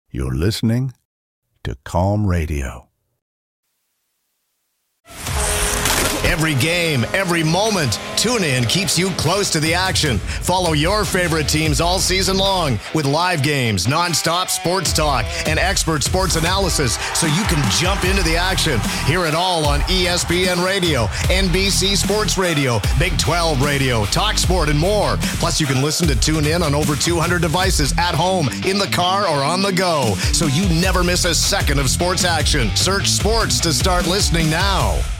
You're listening to Calm Radio. Every game, every moment, TuneIn keeps you close to the action. Follow your favorite teams all season long with live games, nonstop sports talk, and expert sports analysis so you can jump into the action. Hear it all on ESPN Radio, NBC Sports Radio, Big 12 Radio, Talk Sport, and more. Plus, you can listen to TuneIn on over 200 devices at home, in the car, or on the go, so you never miss a second of sports action. Search sports to start listening now.